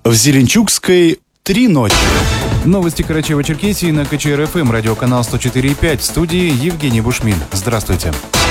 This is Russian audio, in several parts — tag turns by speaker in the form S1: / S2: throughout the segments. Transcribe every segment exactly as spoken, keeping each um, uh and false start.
S1: В Зеленчукской три ночи.
S2: Новости Карачаево-Черкесии на ка че эр эф эм, радиоканал сто четыре и пять. В студии Евгений Бушмин. Здравствуйте.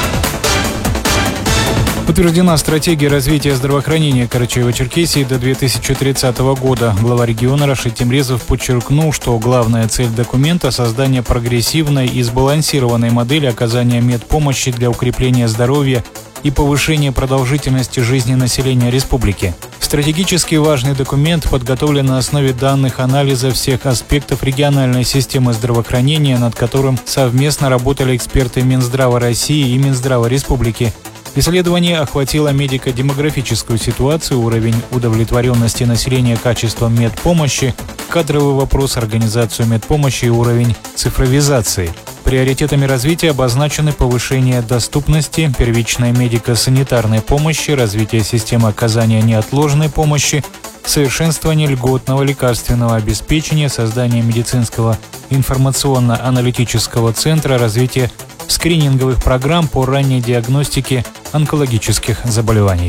S2: Утверждена стратегия развития здравоохранения Карачаево-Черкесии до две тысячи тридцатого года. Глава региона Рашид Темрезов подчеркнул, что главная цель документа – создание прогрессивной и сбалансированной модели оказания медпомощи для укрепления здоровья и повышения продолжительности жизни населения республики. Стратегически важный документ подготовлен на основе данных анализа всех аспектов региональной системы здравоохранения, над которым совместно работали эксперты Минздрава России и Минздрава Республики. Исследование охватило медико-демографическую ситуацию, уровень удовлетворенности населения качеством медпомощи, кадровый вопрос, организацию медпомощи и уровень цифровизации. Приоритетами развития обозначены повышение доступности, первичной медико-санитарной помощи, развитие системы оказания неотложной помощи, совершенствование льготного лекарственного обеспечения, создание медицинского информационно-аналитического центра, развитие скрининговых программ по ранней диагностике онкологических заболеваний.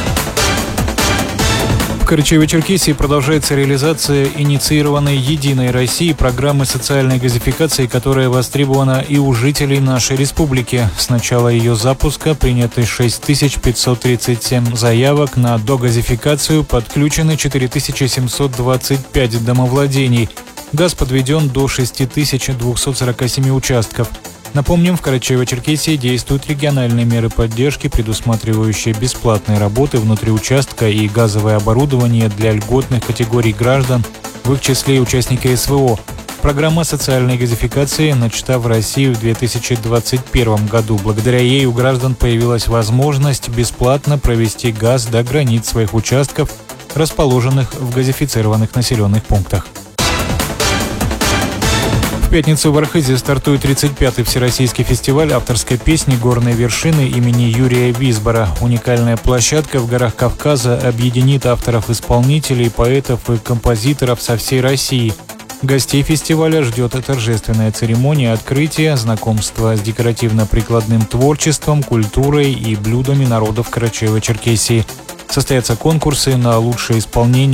S2: В Карачаево-Черкесии продолжается реализация инициированной «Единой России» программы социальной газификации, которая востребована и у жителей нашей республики. С начала ее запуска приняты шесть тысяч пятьсот тридцать семь заявок на догазификацию, подключены четыре тысячи семьсот двадцать пять домовладений. Газ подведен до шесть тысяч двести сорок семь участков. Напомним, в Карачаево-Черкесии действуют региональные меры поддержки, предусматривающие бесплатные работы внутри участка и газовое оборудование для льготных категорий граждан, в их числе и участники эс вэ о. Программа социальной газификации начата в России в две тысячи двадцать первом году. Благодаря ей у граждан появилась возможность бесплатно провести газ до границ своих участков, расположенных в газифицированных населенных пунктах. В пятницу в Архызе стартует тридцать пятый Всероссийский фестиваль авторской песни «Горные вершины» имени Юрия Висбора. Уникальная площадка в горах Кавказа объединит авторов-исполнителей, поэтов и композиторов со всей России. Гостей фестиваля ждет торжественная церемония открытия, знакомство с декоративно-прикладным творчеством, культурой и блюдами народов Карачаево-Черкесии. Состоятся конкурсы на лучшее исполнение